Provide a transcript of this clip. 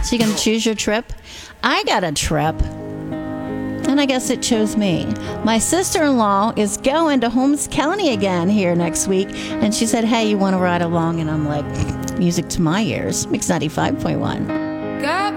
So you can choose your trip. I got a trip, and I guess it chose me. My sister-in-law is going to Holmes County again here next week, and she said, hey, you want to ride along? And I'm like, music to my ears. Mix 95.1.